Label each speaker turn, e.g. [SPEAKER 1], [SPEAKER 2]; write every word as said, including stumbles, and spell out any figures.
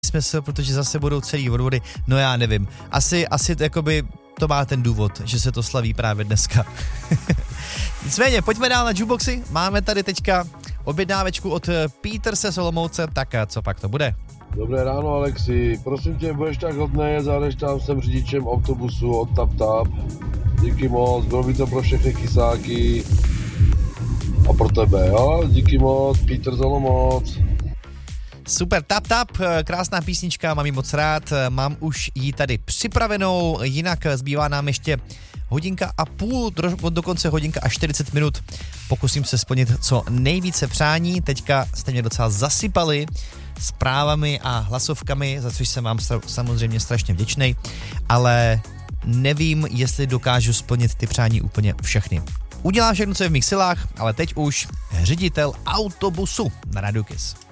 [SPEAKER 1] smysl, protože zase budou celý odvody, no já nevím. Asi, asi to, jakoby, to má ten důvod, že se to slaví právě dneska. Nicméně, pojďme dál na jukeboxy. Máme tady teďka objednávečku od Peterse Olomouce, tak co pak to bude?
[SPEAKER 2] Dobré ráno, Alexi. Prosím tě, budeš tak hodnej, zálež tam jsem řidičem autobusu od Tap Tap. Díky moc, bylo by to pro všechny kysáky a pro tebe, jo? Díky moc, Peter z Olomouc.
[SPEAKER 1] Super, Tap Tap, krásná písnička, mám ji moc rád, mám už ji tady připravenou, jinak zbývá nám ještě hodinka a půl, dokonce hodinka a čtyřicet minut. Pokusím se splnit co nejvíce přání, teďka jste mě docela zasypali zprávami a hlasovkami, za což jsem vám samozřejmě strašně vděčnej, ale nevím, jestli dokážu splnit ty přání úplně všechny. Udělám všechno, co je v mých silách, ale teď už ředitel autobusu na Radio Kiss.